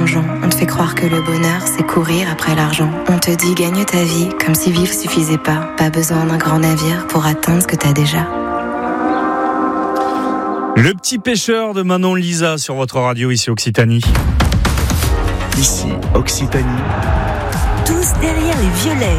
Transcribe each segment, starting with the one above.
changeant. On te fait croire que le bonheur, c'est courir après l'argent. On te dit gagne ta vie, comme si vivre suffisait pas. Pas besoin d'un grand navire pour atteindre ce que t'as déjà. Le petit pêcheur de Manon Lisa sur votre radio, ici Occitanie. Ici Occitanie. Tous derrière les violets.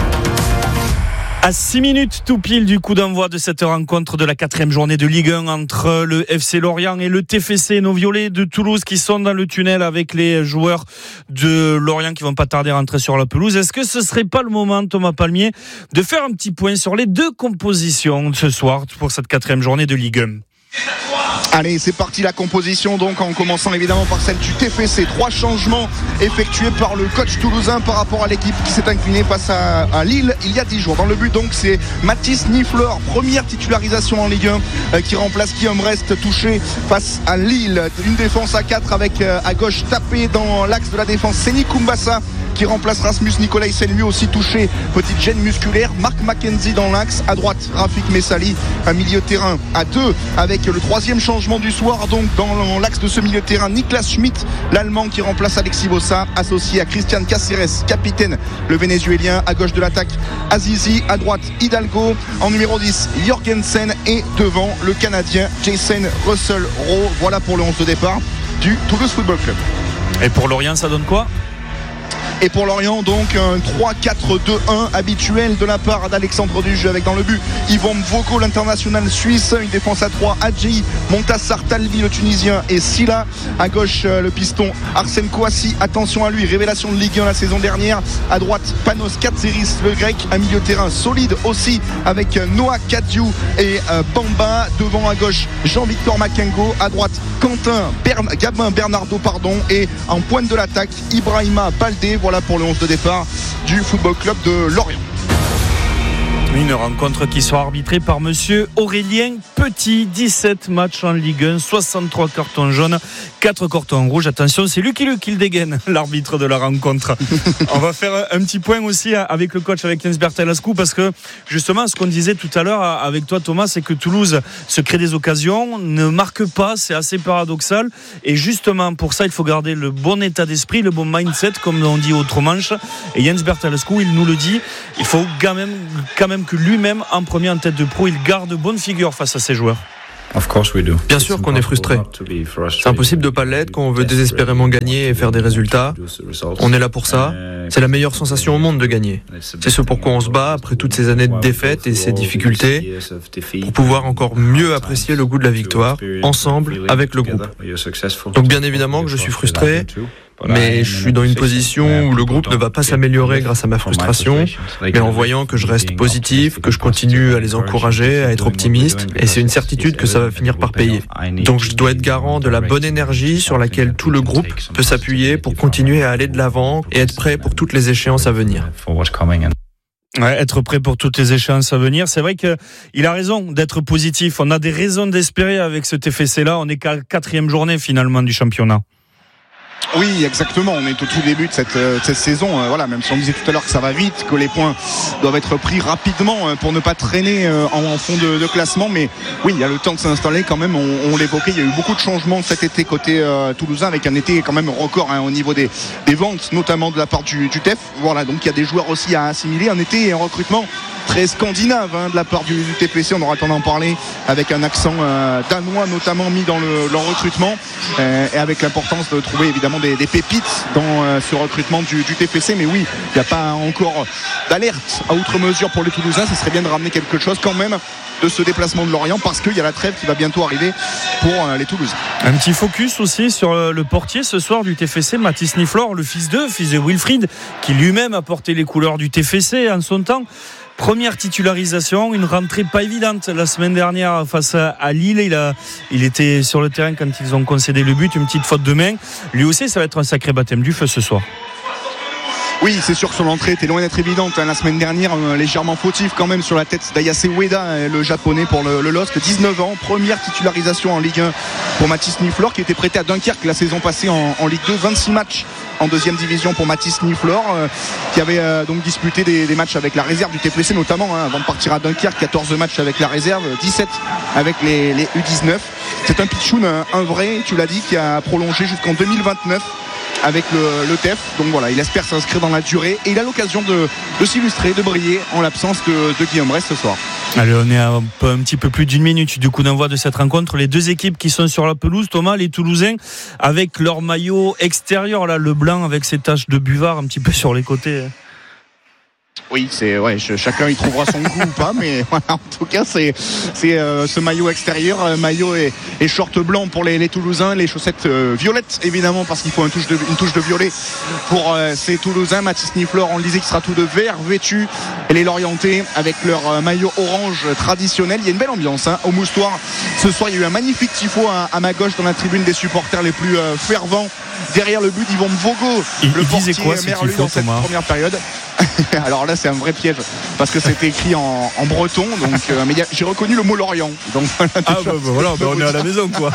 À 6 minutes tout pile du coup d'envoi de cette rencontre de la 4e journée de Ligue 1 entre le FC Lorient et le TFC, nos violets de Toulouse qui sont dans le tunnel avec les joueurs de Lorient qui vont pas tarder à rentrer sur la pelouse. Est-ce que ce serait pas le moment, Thomas Palmier, de faire un petit point sur les deux compositions de ce soir pour cette 4e journée de Ligue 1? Allez, c'est parti la composition donc en commençant évidemment par celle du TFC. 3 changements effectués par le coach toulousain par rapport à l'équipe qui s'est inclinée face à Lille il y a 10 jours. Dans le but donc c'est Mathis Niffleur, première titularisation en Ligue 1 qui remplace Guillaume Rest touché face à Lille. Une défense à 4 avec à gauche tapé dans l'axe de la défense Seni Kumbassa qui remplace Rasmus Nicolaisen, lui aussi touché, petite gêne musculaire. Marc Mackenzie dans l'axe, à droite Rafik Messali, un milieu de terrain à 2 avec le 3e changement du soir donc dans l'axe de ce milieu de terrain, Niklas Schmidt, l'Allemand qui remplace Alexis Bossa, associé à Christian Cáceres, capitaine, le Vénézuélien. À gauche de l'attaque Azizi, à droite Hidalgo, en numéro 10 Jorgensen et devant le Canadien Jason Russell-Rowe. Voilà pour le 11 de départ du Toulouse Football Club. Et pour Lorient, ça donne quoi ? Et pour Lorient, donc un 3-4-2-1 habituel de la part d'Alexandre Dujeu avec dans le but Yvan Mvoko, l'international suisse. Une défense à 3, Adji, Montassar Talvi, le Tunisien, et Silla. À gauche, le piston Arsène Kouassi, attention à lui, révélation de Ligue 1 la saison dernière. À droite, Panos Katseris, le grec. Un milieu de terrain solide aussi avec Noah Kadiou et Bamba. Devant à gauche, Jean-Victor Makengo. À droite, Gabin Bernardo, et en pointe de l'attaque, Ibrahima Baldé. Voilà pour le 11 de départ du Football Club de Lorient. Une rencontre qui sera arbitrée par monsieur Aurélien Petit. 17 matchs en Ligue 1, 63 cartons jaunes, 4 cartons rouges. Attention, c'est Lucky Luke qui le dégaine, l'arbitre de la rencontre. On va faire un petit point aussi avec le coach, avec Jens Bertalascu, parce que justement, ce qu'on disait tout à l'heure avec toi, Thomas, c'est que Toulouse se crée des occasions, ne marque pas, c'est assez paradoxal. Et justement, pour ça, il faut garder le bon état d'esprit, le bon mindset, comme on dit outre-Manche. Et Jens Bertalascu, il nous le dit, il faut quand même que lui-même, en premier en tête de pro, il garde bonne figure face à ses joueurs. Bien sûr qu'on est frustré. C'est impossible de ne pas l'être quand on veut désespérément gagner et faire des résultats. On est là pour ça. C'est la meilleure sensation au monde de gagner. C'est ce pourquoi on se bat après toutes ces années de défaites et ces difficultés, pour pouvoir encore mieux apprécier le goût de la victoire, ensemble, avec le groupe. Donc bien évidemment que je suis frustré, mais je suis dans une position où le groupe ne va pas s'améliorer grâce à ma frustration, mais en voyant que je reste positif, que je continue à les encourager, à être optimiste, et c'est une certitude que ça va finir par payer. Donc je dois être garant de la bonne énergie sur laquelle tout le groupe peut s'appuyer pour continuer à aller de l'avant et être prêt pour toutes les échéances à venir. Ouais, être prêt pour toutes les échéances à venir. C'est vrai qu'il a raison d'être positif. On a des raisons d'espérer avec ce TFC-là. On est qu'à la 4e journée finalement du championnat. Oui, exactement. On est au tout début de cette saison. Voilà, même si on disait tout à l'heure que ça va vite, que les points doivent être pris rapidement pour ne pas traîner en fond de classement. Mais oui, il y a le temps de s'installer quand même. On l'évoquait, il y a eu beaucoup de changements cet été côté toulousain, avec un été quand même record au niveau des ventes, notamment de la part du TEF. Voilà, donc il y a des joueurs aussi à assimiler. Un été et un recrutement très scandinave de la part du TFC. On aura le temps d'en parler, avec un accent danois notamment mis dans leur recrutement, et avec l'importance de trouver évidemment des pépites dans ce recrutement du TFC. Mais oui, il n'y a pas encore d'alerte à outre mesure pour les Toulousains. Ce serait bien de ramener quelque chose quand même de ce déplacement de Lorient, parce qu'il y a la trêve qui va bientôt arriver pour les Toulousains. Un petit focus aussi sur le portier ce soir du TFC, Mathis Niffleur, le fils de Wilfried, qui lui-même a porté les couleurs du TFC en son temps. Première titularisation, une rentrée pas évidente la semaine dernière face à Lille. Il était sur le terrain quand ils ont concédé le but, une petite faute de main. Lui aussi, ça va être un sacré baptême du feu ce soir. Oui, c'est sûr que son entrée était loin d'être évidente la semaine dernière, légèrement fautif quand même sur la tête d'Ayase Ueda, le japonais pour le LOSC, 19 ans, première titularisation en Ligue 1 pour Mathis Niffleur, qui était prêté à Dunkerque la saison passée en Ligue 2, 26 matchs en deuxième division pour Mathis Niffleur, qui avait donc disputé des matchs avec la réserve du TFC notamment, avant de partir à Dunkerque, 14 matchs avec la réserve, 17 avec les U19. C'est un pitchoun, un vrai, tu l'as dit, qui a prolongé jusqu'en 2029 avec le TEF. Donc voilà, il espère s'inscrire dans la durée et il a l'occasion de s'illustrer, de briller en l'absence de Guillaume Brest ce soir. Allez, on est à un petit peu plus d'une minute du coup d'envoi de cette rencontre. Les deux équipes qui sont sur la pelouse, Thomas, les Toulousains avec leur maillot extérieur, là, le blanc avec ses taches de buvard un petit peu sur les côtés. Oui, chacun y trouvera son goût ou pas, mais voilà, en tout cas, c'est ce maillot extérieur, maillot et short blanc pour les Toulousains, les chaussettes violettes évidemment parce qu'il faut une touche de violet pour ces Toulousains. Mathis Niflor, on le disait, qui sera tout de vert vêtu, et les Lorientais avec leur maillot orange traditionnel. Il y a une belle ambiance au Moustoir. Ce soir, il y a eu un magnifique tifo à ma gauche dans la tribune des supporters les plus fervents. Derrière le but, Yvon Vogo, le portier Merlu dans cette première période. Alors là, c'est un vrai piège parce que c'était écrit en breton, donc mais j'ai reconnu le mot Lorient. Donc voilà, on est à la maison quoi.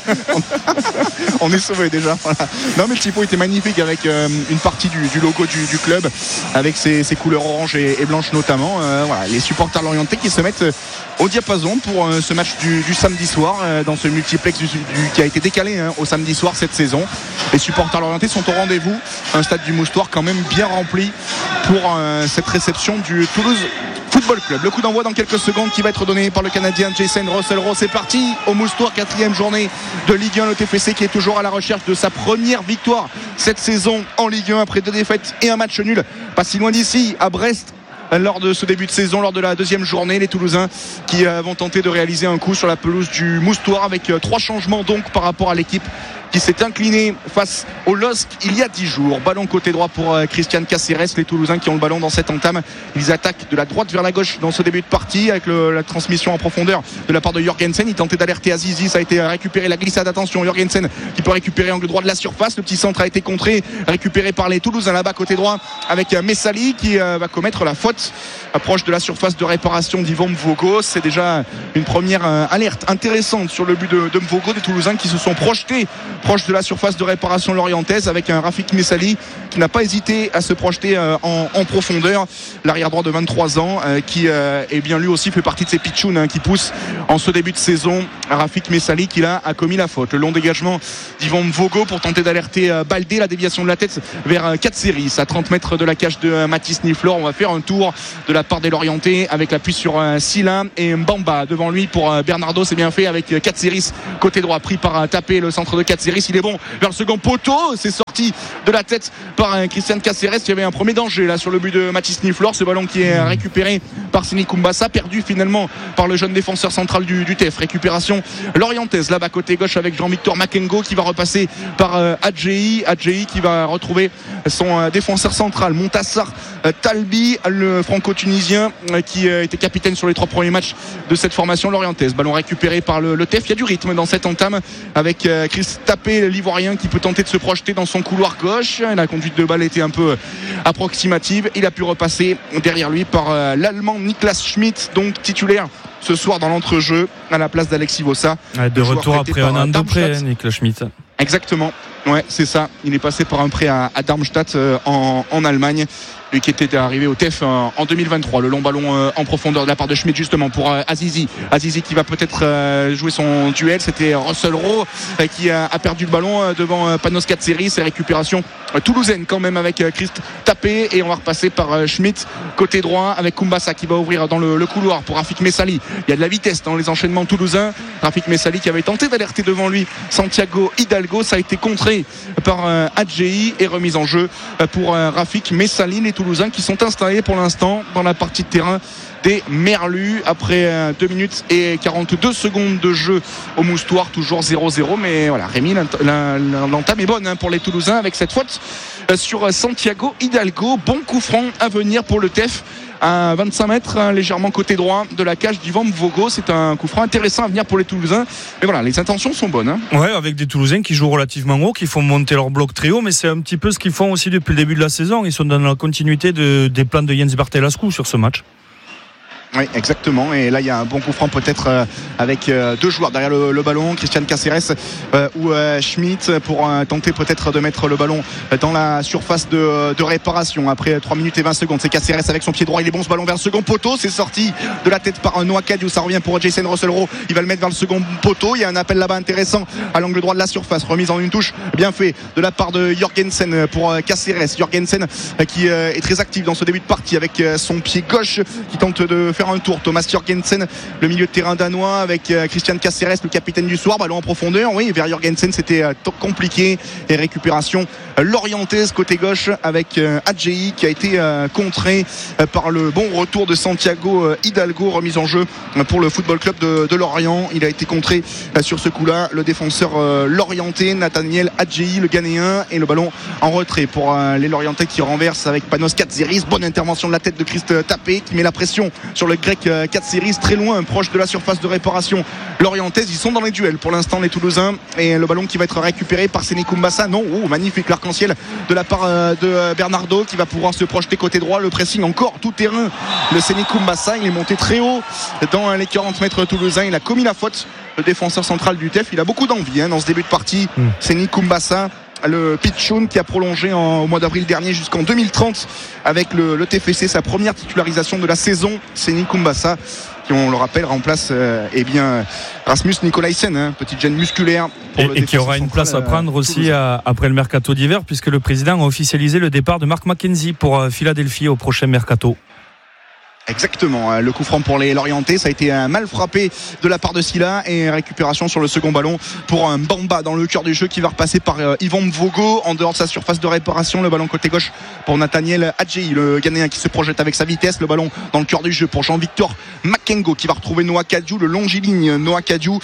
On est sauvé déjà. Voilà. Non mais le tifo était magnifique avec une partie du logo du club avec ses couleurs orange et blanche notamment. Voilà, les supporters lorientais qui se mettent au diapason pour ce match du samedi soir dans ce multiplex qui a été décalé au samedi soir cette saison. Les supporters lorientais sont au rendez-vous. Un stade du Moustoir quand même bien rempli pour cette réception du Toulouse Football Club. Le coup d'envoi dans quelques secondes qui va être donné par le Canadien Jason Russell-Rowe. C'est parti au Moustoir, 4e journée de Ligue 1. Le TFC qui est toujours à la recherche de sa première victoire cette saison en Ligue 1 après 2 défaites et un match nul. Pas si loin d'ici, à Brest. Lors de ce début de saison, lors de la 2e journée, les Toulousains qui vont tenter de réaliser un coup sur la pelouse du Moustoir avec 3 changements donc par rapport à l'équipe qui s'est incliné face au LOSC il y a 10 jours. Ballon côté droit pour Christian Caceres. Les Toulousains qui ont le ballon dans cette entame, ils attaquent de la droite vers la gauche dans ce début de partie avec la transmission en profondeur de la part de Jorgensen. Il tentait d'alerter Azizi, ça a été récupéré, la glissade, attention, Jorgensen qui peut récupérer angle droit de la surface. Le petit centre a été contré, récupéré par les Toulousains là-bas côté droit avec Messali qui va commettre la faute approche de la surface de réparation d'Yvon Vogo. C'est déjà une première alerte intéressante sur le but de Vogo, des Toulousains qui se sont projetés proche de la surface de réparation lorientaise avec un Rafik Messali qui n'a pas hésité à se projeter en profondeur. L'arrière droit de 23 ans qui est bien lui aussi fait partie de ces pitchouns qui poussent en ce début de saison. Rafik Messali qui là a commis la faute. Le long dégagement d'Yvon Vogo pour tenter d'alerter Baldé, la déviation de la tête vers Katsiris à 30 mètres de la cage de Mathis Niflor. On va faire un tour de la part des Lorientais avec l'appui sur Silla et Mbamba devant lui pour Bernardo. C'est bien fait avec Katsiris côté droit pris par Tapé, le centre de Katsiris. Il est bon vers le second poteau, c'est sorti de la tête par Christian Caceres. Il y avait un premier danger là sur le but de Mathis Niflor. Ce ballon qui est récupéré par Sini Kumbassa, perdu finalement par le jeune défenseur central du TEF. Récupération lorientaise là-bas côté gauche avec Jean-Victor Makengo qui va repasser par Adjei qui va retrouver son défenseur central Montassar Talbi, le franco-tunisien qui était capitaine sur les 3 premiers matchs de cette formation lorientaise. Ballon récupéré par le TEF. Il y a du rythme dans cette entame avec Chris Tapé, l'Ivoirien, qui peut tenter de se projeter dans son couloir gauche. La conduite de balle était un peu approximative. Il a pu repasser derrière lui par l'Allemand Niklas Schmidt, donc titulaire ce soir dans l'entrejeu à la place d'Alexis Vossa. De retour après un an de prêt, Niklas Schmidt. Exactement, ouais, c'est ça. Il est passé par un prêt à Darmstadt en Allemagne. Lui qui était arrivé au TEF en 2023. Le long ballon en profondeur de la part de Schmidt justement pour Azizi qui va peut-être jouer son duel. C'était Russell-Rowe qui a perdu le ballon devant Panos Katsiris. Et récupération toulousaine quand même avec Christ Tapé, et on va repasser par Schmidt côté droit avec Kumbassa qui va ouvrir dans le couloir pour Rafik Messali. Il y a de la vitesse dans les enchaînements toulousains. Rafik Messali qui avait tenté d'alerter devant lui Santiago Hidalgo, ça a été contré par Adjei et remise en jeu pour Rafik Messali. Les Toulousains qui sont installés pour l'instant dans la partie de terrain des Merlus après 2 minutes et 42 secondes de jeu au Moustoir, toujours 0-0, mais voilà, Rémi, l'entame est bonne pour les Toulousains avec cette faute sur Santiago Hidalgo. Bon coup franc à venir pour le TEF à 25 mètres, légèrement côté droit de la cage d'Yvon Vogo. C'est un coup franc intéressant à venir pour les Toulousains, mais voilà, les intentions sont bonnes. Ouais, avec des Toulousains qui jouent relativement haut, qui font monter leur bloc très haut, mais c'est un petit peu ce qu'ils font aussi depuis le début de la saison. Ils sont dans la continuité des plans de Jens Barthelescu sur ce match. Oui, exactement. Et là, il y a un bon coup franc peut-être avec deux joueurs derrière le ballon, Christian Caceres ou Schmitt, pour tenter peut-être de mettre le ballon dans la surface de réparation. Après 3 minutes et 20 secondes, c'est Caceres avec son pied droit. Il est bon, ce ballon vers le second poteau. C'est sorti de la tête par Noah Kadiou. Ça revient pour Jason Russell-Rowe. Il va le mettre vers le second poteau. Il y a un appel là-bas intéressant à l'angle droit de la surface. Remise en une touche bien fait de la part de Jorgensen pour Caceres. Jorgensen qui est très actif dans ce début de partie avec son pied gauche qui tente de faire un tour. Thomas Jorgensen, le milieu de terrain danois, avec Christian Caceres, le capitaine du soir. Ballon en profondeur, oui, vers Jorgensen, c'était compliqué. Et récupération lorientaise côté gauche avec Adjei qui a été contré par le bon retour de Santiago Hidalgo. Remise en jeu pour le Football Club de Lorient. Il a été contré sur ce coup-là, le défenseur lorientais Nathaniel Adjei, le Ghanéen, et le ballon en retrait pour les Lorientais qui renversent avec Panos Katsiris. Bonne intervention de la tête de Christ Tapé qui met la pression sur le grec Katsiris, très loin, proche de la surface de réparation lorientaise. Ils sont dans les duels pour l'instant, les Toulousains, et le ballon qui va être récupéré par Séné Koumbassa. Non, magnifique l'arc-en-ciel de la part de Bernardo qui va pouvoir se projeter côté droit. Le pressing encore tout terrain, le Séné Koumbassa, il est monté très haut dans les 40 mètres toulousains. Il a commis la faute, le défenseur central du TEF. Il a beaucoup d'envie dans ce début de partie. Séné Koumbassa, le Pichoun qui a prolongé au mois d'avril dernier jusqu'en 2030 avec le TFC, sa première titularisation de la saison. Séné Koumbassa qui, on le rappelle, remplace Rasmus Nikolaisen, petite gêne musculaire et qui aura une place à prendre aussi après le mercato d'hiver, puisque le président a officialisé le départ de Mark McKenzie pour Philadelphie au prochain mercato. Exactement, le coup franc pour les Lorientais, ça a été mal frappé de la part de Silla, et récupération sur le second ballon pour un Bamba dans le cœur du jeu qui va repasser par Yvan Mvogo en dehors de sa surface de réparation. Le ballon côté gauche pour Nathaniel Adjei, le Ghanéen qui se projette avec sa vitesse. Le ballon dans le cœur du jeu pour Jean-Victor Makengo qui va retrouver Noah Kadiou, le longiligne Noah Kadiou,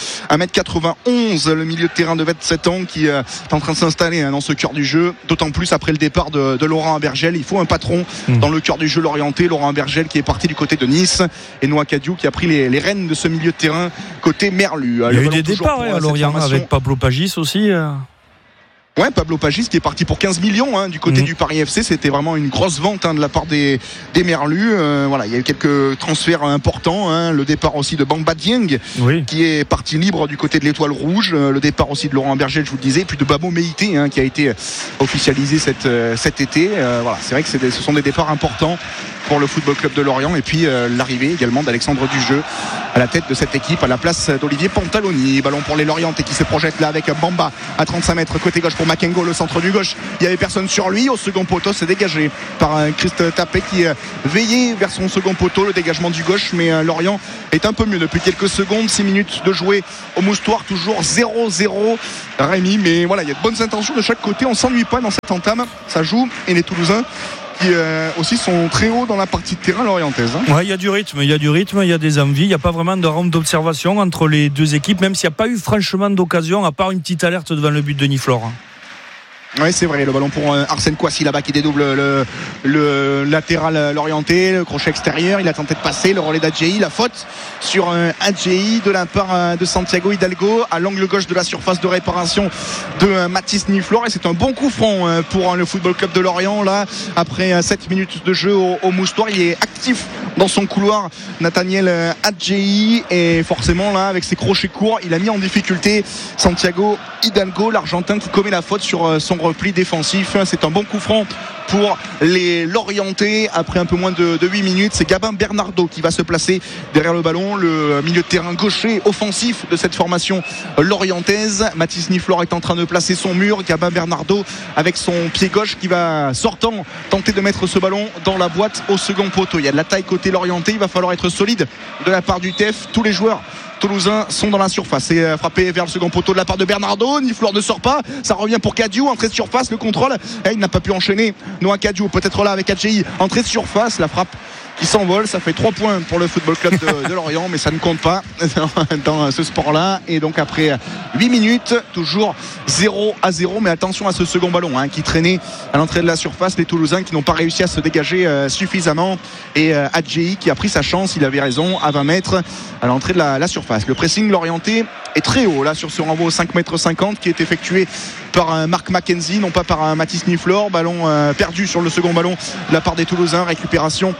1m91, le milieu de terrain de 27 ans qui est en train de s'installer dans ce cœur du jeu, d'autant plus après le départ de Laurent Abergel. Il faut un patron dans le cœur du jeu lorientais. Laurent Abergel qui est parti du côté de Nice, et Noah Kadiou qui a pris les rênes de ce milieu de terrain côté Merlu. Il y a eu des départs à Lorient avec Pablo Pagis aussi. Ouais, Pablo Pagis qui est parti pour 15 millions du côté du Paris FC. C'était vraiment une grosse vente de la part des Merlus. Voilà, il y a eu quelques transferts importants. Le départ aussi de Bamba Dieng qui est parti libre du côté de l'Étoile Rouge. Le départ aussi de Laurent Berger, je vous le disais, puis de Babo Meïté qui a été officialisé cet été. Voilà, c'est vrai que ce sont des départs importants pour le Football Club de Lorient, et puis l'arrivée également d'Alexandre Dujeu à la tête de cette équipe à la place d'Olivier Pantaloni. Ballon pour les Lorientais qui se projette là avec Bamba à 35 mètres côté gauche pour Makengo, le centre du gauche. Il n'y avait personne sur lui. Au second poteau, c'est dégagé par Christ Tapé qui veillait vers son second poteau, le dégagement du gauche. Mais Lorient est un peu mieux depuis quelques secondes. 6 minutes de jouer au Moustoir, toujours 0-0 Rémi. Mais voilà, il y a de bonnes intentions de chaque côté. On s'ennuie pas dans cette entame, ça joue, et les Toulousains qui aussi sont très hauts dans la partie de terrain lorientaise. Ouais, il y a du rythme, il y a des envies, il n'y a pas vraiment de ronde d'observation entre les deux équipes, même s'il n'y a pas eu franchement d'occasion, à part une petite alerte devant le but de Niflor. Oui, c'est vrai, le ballon pour Arsène Kouassi là-bas qui dédouble le latéral lorientais, le crochet extérieur. Il a tenté de passer, le relais d'Adjei, la faute sur Adjei de la part de Santiago Hidalgo à l'angle gauche de la surface de réparation de Mathis Niflor, et c'est un bon coup franc pour le Football Club de Lorient là, après 7 minutes de jeu au Moustoir. Il est actif dans son couloir, Nathaniel Adjei, et forcément là, avec ses crochets courts, il a mis en difficulté Santiago Hidalgo, l'Argentin, qui commet la faute sur son repli défensif. C'est un bon coup franc pour les Lorientais après un peu moins de 8 minutes. C'est Gabin Bernardo qui va se placer derrière le ballon, le milieu de terrain gaucher offensif de cette formation lorientaise. Mathis Niflor est en train de placer son mur. Gabin Bernardo avec son pied gauche qui va, sortant, tenter de mettre ce ballon dans la boîte au second poteau. Il y a de la taille côté lorientais, il va falloir être solide de la part du TEF. Tous les joueurs toulousains sont dans la surface, et frappé vers le second poteau de la part de Bernardo. Niflor ne sort pas, ça revient pour Kadiou, entrée de surface, le contrôle, et il n'a pas pu enchaîner. Noah Kadiou peut-être là avec Adjei, entrée de surface, la frappe qui s'envole. Ça fait 3 points pour le Football Club de Lorient, mais ça ne compte pas dans ce sport-là. Et donc après 8 minutes, toujours 0-0, mais attention à ce second ballon qui traînait à l'entrée de la surface. Les Toulousains qui n'ont pas réussi à se dégager suffisamment, et Adjei qui a pris sa chance, il avait raison, à 20 mètres à l'entrée de la surface. Le pressing lorientais est très haut là sur ce renvoi au 5,50 m qui est effectué par Mark McKenzie, non pas par Mathis Niflor. Ballon perdu sur le second ballon de la part des Toulousains. Récupération Noah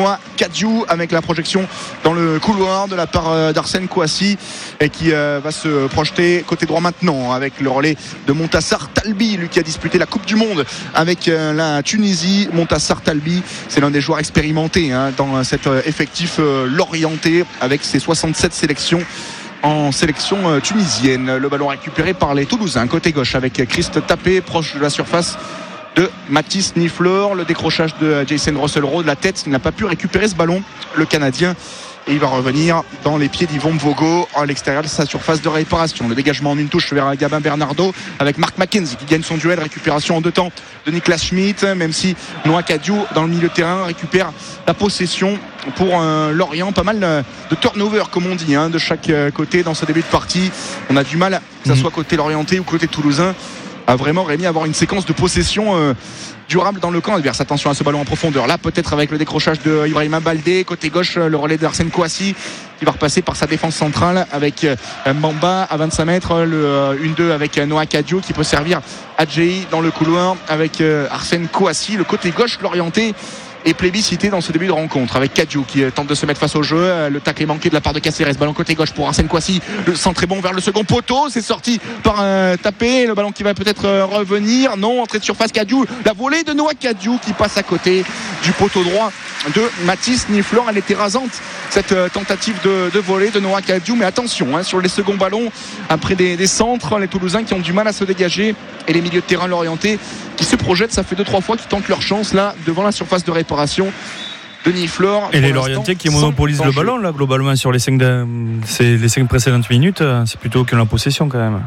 Noah Cadieux avec la projection dans le couloir de la part d'Arsène Kouassi et qui va se projeter côté droit maintenant avec le relais de Montassar Talbi, lui qui a disputé la Coupe du Monde avec la Tunisie. Montassar Talbi, c'est l'un des joueurs expérimentés dans cet effectif lorientais avec ses 67 sélections en sélection tunisienne. Le ballon récupéré par les Toulousains côté gauche avec Christ Tapé proche de la surface de Mathis Niffleur. Le décrochage de Jason Russell-Rowe de la tête, il n'a pas pu récupérer ce ballon, le Canadien, et il va revenir dans les pieds d'Yvon Vogo à l'extérieur de sa surface de réparation. Le dégagement en une touche vers Gabin Bernardo avec Mark McKenzie qui gagne son duel. Récupération en deux temps de Niklas Schmidt, même si Noah Cadieux dans le milieu de terrain récupère la possession pour Lorient. Pas mal de turnover comme on dit de chaque côté dans ce début de partie. On a du mal, que ce soit côté lorientais ou côté toulousain, à vraiment Rémi avoir une séquence de possession durable dans le camp adverse. Attention à ce ballon en profondeur là, peut-être avec le décrochage de Ibrahima Baldé côté gauche, le relais d'Arsène Kouassi qui va repasser par sa défense centrale avec Mbamba à 25 mètres, le 1-2 avec Noah Cadieux qui peut servir Adjei dans le couloir avec Arsène Kouassi. Le côté gauche l'orienté est plébiscité dans ce début de rencontre avec Cadieux qui tente de se mettre face au jeu. Le tacle est manqué de la part de Caceres. Ballon côté gauche pour Arsène Kouassi. Le centre est bon vers le second poteau. C'est sorti par Tapé. Le ballon qui va peut-être revenir. Non, entrée de surface Cadieux. La volée de Noah Cadieux qui passe à côté du poteau droit de Mathis Niffleur. Elle était rasante cette tentative de volée de Noah Cadieux. Mais attention sur les seconds ballons après des centres, les Toulousains qui ont du mal à se dégager et les milieux de terrain l'orienté qui se projettent. Ça fait 2-3 fois qu'ils tentent leur chance là devant la surface de réparation de Niffleur. Et les Lorientais qui monopolisent le ballon là globalement sur les 5 précédentes minutes, c'est plutôt que la possession quand même.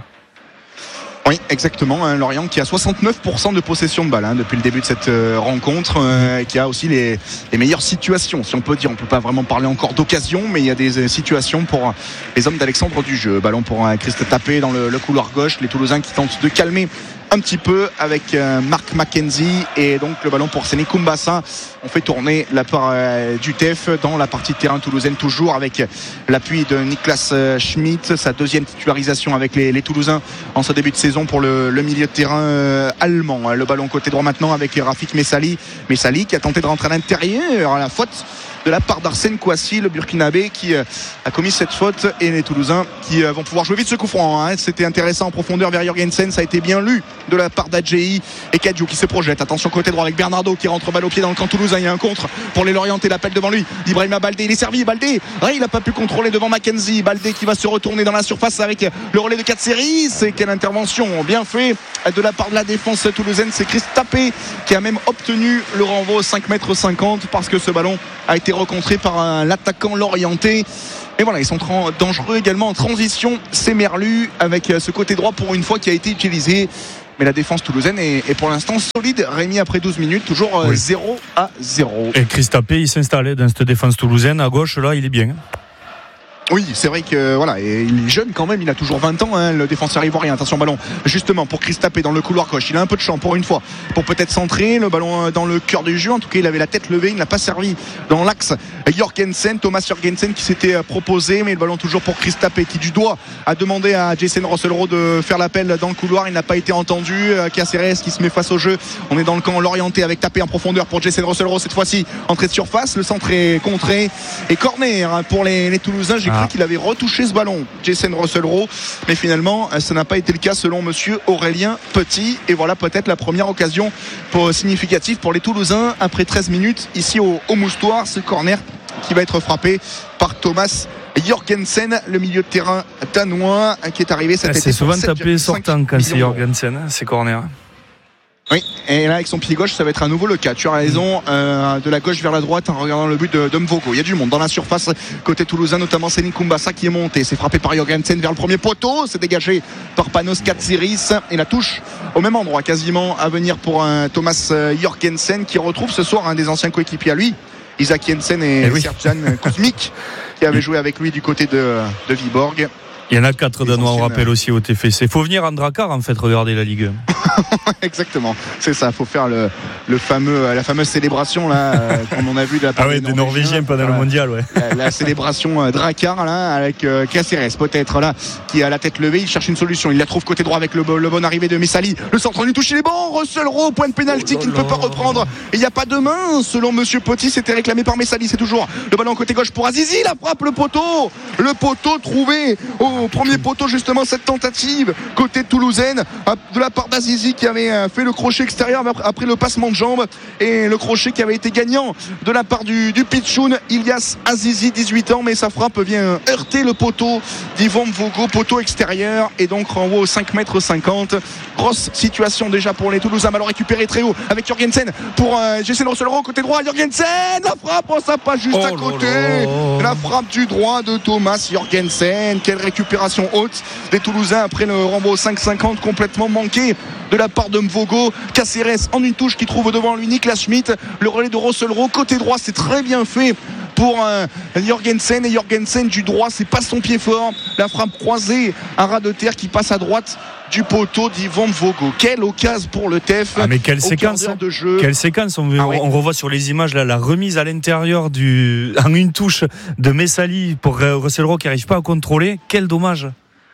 Oui, exactement. Lorient qui a 69% de possession de balle depuis le début de cette rencontre, qui a aussi les meilleures situations, si on peut dire. On peut pas vraiment parler encore d'occasion, mais il y a des situations pour les hommes d'Alexandre du jeu. Ballon pour Christ Tapé dans le couloir gauche. Les Toulousains qui tentent de calmer un petit peu avec Mark McKenzie et donc le ballon pour Séné Koumbassa. On fait tourner la part du TEF dans la partie de terrain toulousaine, toujours avec l'appui de Niklas Schmidt, sa deuxième titularisation avec les Toulousains en ce début de saison pour le milieu de terrain allemand. Le ballon côté droit maintenant avec Rafik Messali qui a tenté de rentrer à l'intérieur à la faute de la part d'Arsène Kouassi, le Burkinabé qui a commis cette faute, et les Toulousains qui vont pouvoir jouer vite ce coup franc. C'était intéressant en profondeur vers Jorgensen, ça a été bien lu de la part d'Adjei et Cadieux qui se projette. Attention côté droit avec Bernardo qui rentre balle au pied dans le camp toulousain. Il y a un contre pour les Lorientais, l'appel devant lui d'Ibrahima Baldé, il est servi. Baldé, il n'a pas pu contrôler devant Mackenzie. Baldé qui va se retourner dans la surface avec le relais de Caceres. Et quelle intervention bien fait de la part de la défense toulousaine. C'est Christ Tapé qui a même obtenu le renvoi au 5,50 m parce que ce ballon a été rencontré par l'attaquant lorientais. Et voilà, ils sont dangereux également en transition. C'est Merlu avec ce côté droit pour une fois qui a été utilisé. Mais la défense toulousaine est pour l'instant solide. Rémi, après 12 minutes, toujours 0-0. Et Christ Tapé, il s'installait dans cette défense toulousaine. À gauche, là, il est bien. Oui, c'est vrai que voilà, et il est jeune quand même, il a toujours 20 ans, le défenseur ivoirien. Attention, ballon justement pour Christ Tapé dans le couloir gauche. Il a un peu de champ pour une fois pour peut-être centrer le ballon dans le cœur du jeu. En tout cas, il avait la tête levée, il n'a pas servi dans l'axe. Thomas Jorgensen qui s'était proposé, mais le ballon toujours pour Christ Tapé qui du doigt a demandé à Jason Russell-Rowe de faire l'appel dans le couloir. Il n'a pas été entendu. Caceres qui se met face au jeu. On est dans le camp l'orienté avec Tapé en profondeur pour Jason Russell-Rowe cette fois-ci. Entrée de surface, le centre est contré et corner pour les Toulousains. J'ai cru qu'il avait retouché ce ballon, Jason Russell-Rowe, mais finalement ça n'a pas été le cas selon monsieur Aurélien Petit. Et voilà peut-être la première occasion significative pour les Toulousains après 13 minutes ici au Moustoir. Ce corner qui va être frappé par Thomas Jorgensen, le milieu de terrain danois qui est arrivé cet été. C'est souvent Tapé sortant quand c'est Jorgensen, ces corners. Oui, et là avec son pied gauche ça va être à nouveau le cas. Tu as raison, de la gauche vers la droite en regardant le but de Mvogo. Il y a du monde dans la surface côté toulousain, notamment Séné Koumbassa qui est monté. C'est frappé par Jorgensen vers le premier poteau. C'est dégagé par Panos Katsiris et la touche au même endroit quasiment à venir pour Thomas Jorgensen qui retrouve ce soir un des anciens coéquipiers à lui, Isaac Jensen et Serjan Kuzmik qui avait joué avec lui du côté de Viborg. Il y en a 4 Danois, on rappelle aussi au TFC. Il faut venir en Drakkar en fait, regarder la Ligue 1. Exactement, c'est ça. Il faut faire la fameuse célébration là, comme on a vu de la part des Norvégiens pendant le mondial. Ouais. La célébration Drakkar là, avec Caceres peut-être là, qui a la tête levée. Il cherche une solution. Il la trouve côté droit avec le bon arrivée de Messali. Le centre, on lui touche les bancs. Russell Rowe, point de pénalty qui ne peut pas reprendre. Et il n'y a pas de main selon Monsieur Petit. C'était réclamé par Messali. C'est toujours le ballon côté gauche pour Azizi. La frappe, le poteau trouvé au premier poteau, justement cette tentative côté toulousaine de la part d'Azizi qui avait fait le crochet extérieur après le passement de jambe, et le crochet qui avait été gagnant de la part du Pitchoun Ilyas Azizi, 18 ans, mais sa frappe vient heurter le poteau d'Yvan Vogo, poteau extérieur, et donc renvoie au 5,50 m. Grosse situation déjà pour les Toulousains. Ballon récupéré très haut avec Jorgensen pour Jason Russell Rowe côté droit. Jorgensen, la frappe, ça passe juste à côté. La frappe du droit de Thomas Jorgensen. Quelle récupération haute des Toulousains après le renvoi au 5,50 complètement manqué de la part de Mvogo. Caceres en une touche qui trouve devant lui Niklas Schmidt. Le relais de Russell Rowe côté droit, c'est très bien fait pour Jorgensen, et Jorgensen du droit, c'est pas son pied fort. La frappe croisée à ras de terre qui passe à droite du poteau d'Yvan Vogo. Quelle occasion pour le TEF. Mais quelle séquence de jeu. Quelle séquence. On revoit sur les images là, la remise à l'intérieur en une touche de Messali pour Russell Rowe qui n'arrive pas à contrôler. Quel dommage.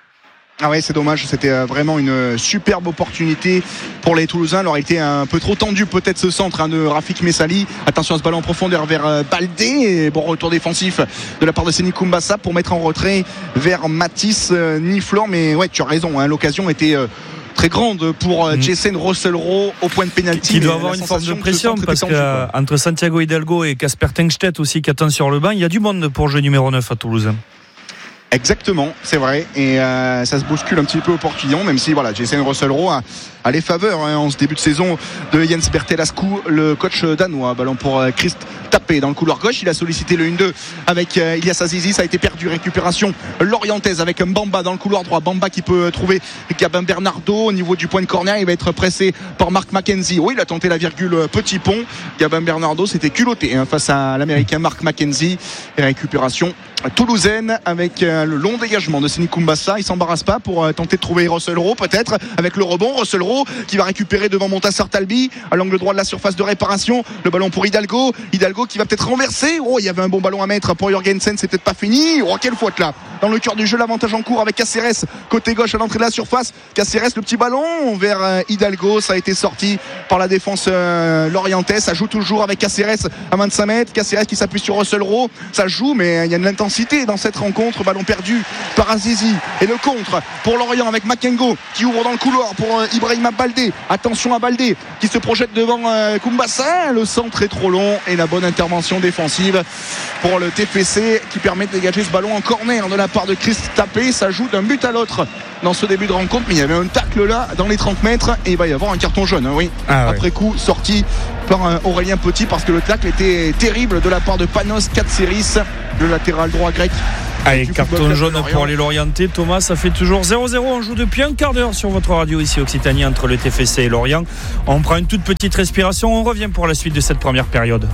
Ah ouais, c'est dommage, c'était vraiment une superbe opportunité pour les Toulousains. Alors il était un peu trop tendu peut-être ce centre de Rafik Messali. Attention à ce ballon en profondeur vers Baldé, et bon retour défensif de la part de Séni Koumbassa pour mettre en retrait vers Mathis Niflor. Mais ouais, tu as raison, l'occasion était très grande pour Jason Russell Rowe au point de pénalty. Qui doit avoir une forme de pression parce qu'entre Santiago Hidalgo et Kasper Tengstedt aussi qui attend sur le banc, il y a du monde pour le jeu numéro 9 à Toulouse. Exactement, c'est vrai, et ça se bouscule un petit peu au portillon, même si voilà, Jason Russell Rowe a les faveurs en ce début de saison de Jens Bertelascu, le coach danois. Ballon pour Christ Tapé dans le couloir gauche, il a sollicité le 1-2 avec Ilyas Azizi, ça a été perdu. Récupération lorientaise avec Mbamba dans le couloir droit. Mbamba qui peut trouver Gabin Bernardo au niveau du point de corner. Il va être pressé par Mark McKenzie. Oui, il a tenté la virgule petit pont. Gabin Bernardo s'était culotté face à l'américain Mark McKenzie. Et récupération toulousaine avec le long dégagement de Séni Koumbassa. Il s'embarrasse pas pour tenter de trouver Russell Rowe peut-être avec le rebond. Russell Rowe qui va récupérer devant Montassar Talbi à l'angle droit de la surface de réparation. Le ballon pour Hidalgo qui va peut-être renverser. Il y avait un bon ballon à mettre pour Jorgensen, c'est peut-être pas fini. Quelle faute là dans le cœur du jeu, l'avantage en cours avec Caceres côté gauche à l'entrée de la surface. Caceres, le petit ballon vers Hidalgo, ça a été sorti par la défense lorientaise. Ça joue toujours avec Caceres à 25 mètres. Caceres qui s'appuie sur Russell Rowe, ça joue, mais il y a de l'intensité dans cette rencontre. Ballon perdu par Azizi, et le contre pour Lorient avec Makengo qui ouvre dans le couloir pour Ibrahima Baldé. Attention à Baldé qui se projette devant Koumbassa. Le centre est trop long, et la bonne intervention défensive pour le TFC qui permet de dégager ce ballon en corner de la part de Christ Tapé. Ça joue d'un but à l'autre dans ce début de rencontre, mais il y avait un tacle là dans les 30 mètres et il va y avoir un carton jaune, après coup sorti par Aurélien Petit, parce que le tacle était terrible de la part de Panos Katseris, le latéral droit grec. Allez, carton jaune pour les Lorientais. Thomas, ça fait toujours 0-0. On joue depuis un quart d'heure sur votre radio ici Occitanie entre le TFC et Lorient. On prend une toute petite respiration. On revient pour la suite de cette première période.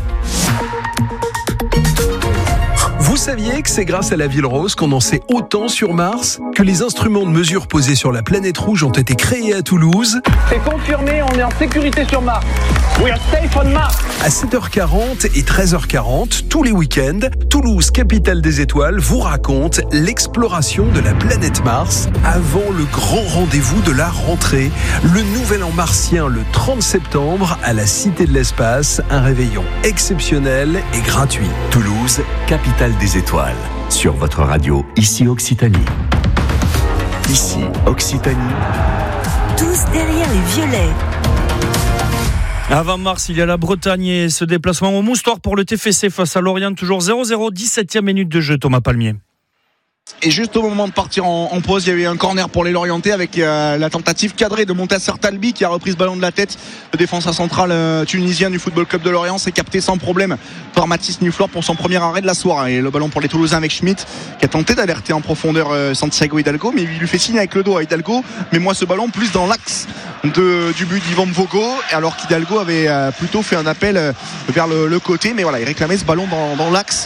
Vous saviez que c'est grâce à la Ville Rose qu'on en sait autant sur Mars? Que les instruments de mesure posés sur la planète rouge ont été créés à Toulouse? C'est confirmé, on est en sécurité sur Mars. We are safe on Mars. À 7h40 et 13h40, tous les week-ends, Toulouse, capitale des étoiles, vous raconte l'exploration de la planète Mars avant le grand rendez-vous de la rentrée, le Nouvel An martien le 30 septembre à la Cité de l'Espace, un réveillon exceptionnel et gratuit. Toulouse, capitale des étoiles, sur votre radio, ici Occitanie. Ici Occitanie. Tous derrière les violets. Avant Mars, il y a la Bretagne et ce déplacement au Moustoir pour le TFC face à Lorient, toujours 0-0, 17e minute de jeu, Thomas Palmier. Et juste au moment de partir en pause, il y avait un corner pour les Lorientais avec la tentative cadrée de Montassar Talbi qui a repris ce ballon de la tête. Le défenseur central tunisien du Football Club de Lorient s'est capté sans problème par Mathis Niflor pour son premier arrêt de la soirée. Et le ballon pour les Toulousains avec Schmidt qui a tenté d'alerter en profondeur Santiago Hidalgo, mais il lui fait signe avec le dos à Hidalgo. Mais moi ce ballon plus dans l'axe du but d'Yvan Vogo, alors qu'Hidalgo avait plutôt fait un appel vers le côté. Mais voilà, il réclamait ce ballon dans l'axe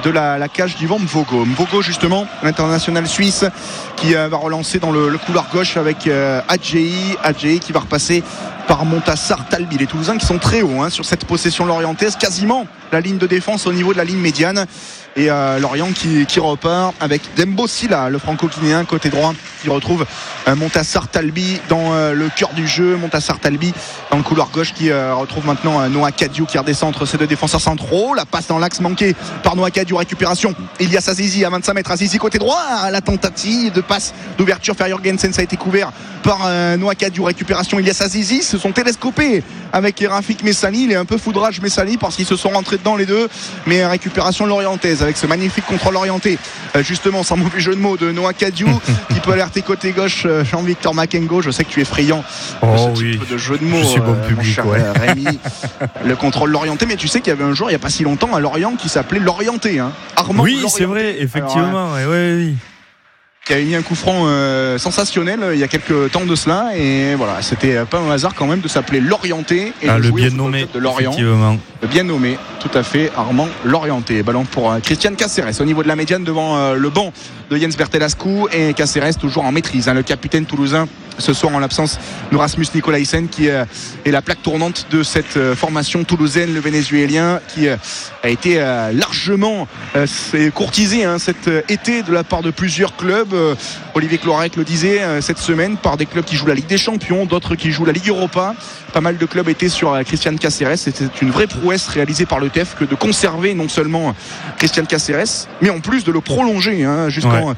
de la cage d'Ivan Mvogo. Mvogo justement, l'international suisse qui va relancer dans le couloir gauche avec Adjei qui va repasser par Montassar Talbi. Les Toulousains qui sont très hauts sur cette possession lorientaise, quasiment la ligne de défense au niveau de la ligne médiane. Et Lorient qui repart avec Dembo Silla, le franco-guinéen côté droit, qui retrouve Montassar Talbi dans le cœur du jeu. Montassar Talbi dans le couloir gauche qui retrouve maintenant Noah Kadiou qui redescend entre ces deux défenseurs centraux. La passe dans l'axe manquée par Noah Kadiou, récupération Ilias Azizi à 25 mètres. Azizi côté droit, la tentative de passe d'ouverture vers Jorgensen, ça a été couvert par Noah Kadiou. Récupération Ilias Azizi, se sont télescopés avec Rafik Messali. Il est un peu foudrage Messali parce qu'ils se sont rentrés dedans les deux, mais récupération lorientaise avec ce magnifique contrôle orienté, justement sans mauvais jeu de mots, de Noah Kadiou qui peut alerter côté gauche Jean-Victor Makengo. Je sais que tu es friand de ce type de jeu de mots, je suis bon public, mon cher Rémi. Le contrôle l'orienté, mais tu sais qu'il y avait un joueur il n'y a pas si longtemps à Lorient qui s'appelait l'orienté, Armand oui, Lorienté. C'est vrai, effectivement. Oui. Qui avait mis un coup franc sensationnel il y a quelques temps de cela, et voilà, c'était pas un hasard quand même de s'appeler Lorienté et de le jouer bien au nommé de Lorient. Le bien nommé, tout à fait, Armand Lorienté. Ballon pour Christian Caceres au niveau de la médiane devant le banc de Jens Bertelascu, et Caceres toujours en maîtrise, le capitaine toulousain ce soir en l'absence de Rasmus Nicolaisen qui est la plaque tournante de cette formation toulousaine, le Vénézuélien qui a été largement courtisé cet été de la part de plusieurs clubs. Olivier Clorec le disait cette semaine, par des clubs qui jouent la Ligue des Champions, d'autres qui jouent la Ligue Europa. Pas mal de clubs étaient sur Christian Caceres. C'était une vraie prouesse réalisée par le TEF que de conserver non seulement Christian Caceres, mais en plus de le prolonger jusqu'en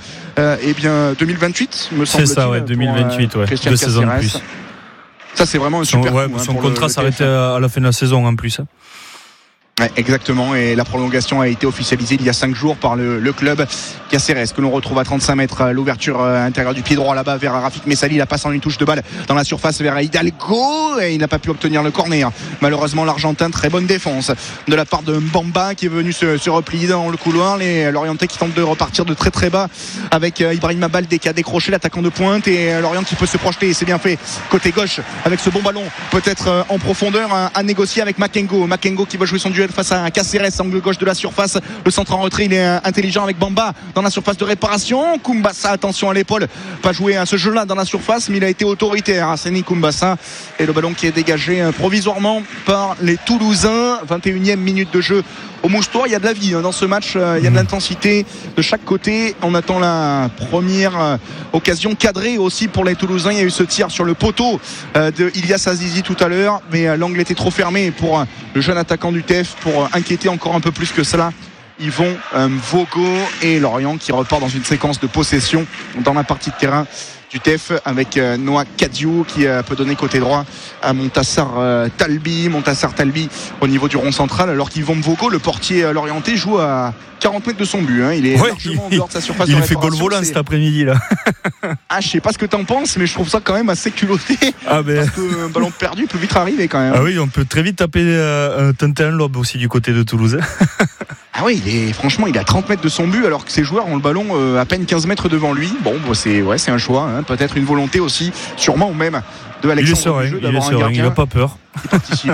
2028, me semble-t-il. C'est ça, 2028, Christian 2 saisons de plus. Ça, c'est vraiment un super coup. Son contrat s'arrêtait à la fin de la saison en plus. Ouais, exactement, et la prolongation a été officialisée il y a 5 jours par le club. Caceres que l'on retrouve à 35 mètres, l'ouverture intérieure du pied droit là-bas vers Rafik Messali, la passe en une touche de balle dans la surface vers Hidalgo, et il n'a pas pu obtenir le corner. Malheureusement l'Argentin, très bonne défense de la part de Mbamba qui est venu se replier dans le couloir. Les Lorientais qui tentent de repartir de très très bas avec Ibrahima Baldé qui a décroché, l'attaquant de pointe, et Lorient qui peut se projeter, et c'est bien fait côté gauche avec ce bon ballon peut-être en profondeur à négocier avec Makengo qui va jouer son duel face à Caceres, angle gauche de la surface. Le centre en retrait, il est intelligent avec Bamba dans la surface de réparation. Kumbassa, attention à l'épaule, pas joué à ce jeu-là dans la surface, mais il a été autoritaire, Seni Kumbassa, et le ballon qui est dégagé provisoirement par les Toulousains. 21e minute de jeu au Moustoir. Il y a de la vie dans ce match, il y a de l'intensité de chaque côté. On attend la première occasion cadrée aussi pour les Toulousains. Il y a eu ce tir sur le poteau de Ilias Azizi tout à l'heure, mais l'angle était trop fermé pour le jeune attaquant du TEF pour inquiéter encore un peu plus que cela Yvon Mvogo, et Lorient qui repart dans une séquence de possession dans la partie de terrain du TEF avec Noah Kadiou qui peut donner côté droit à Montassar Talbi au niveau du rond central, alors qu'Yvon Mvogo, le portier lorientais, joue à 40 mètres de son but. Il est largement en dehors de sa surface de réparation. Il fait goal volant cet après-midi là. Je sais pas ce que t'en penses, mais je trouve ça quand même assez culotté. Parce qu'un ballon perdu peut vite arriver quand même. Ah oui, on peut très vite tenter un lob aussi du côté de Toulouse. Ah oui, franchement, il est à 30 mètres de son but, alors que ses joueurs ont le ballon à peine 15 mètres devant lui. Bon, c'est un choix, peut-être une volonté aussi, sûrement, ou même de Alexandre Jeu d'avoir un gardien. Il n'a pas peur. Qui participe.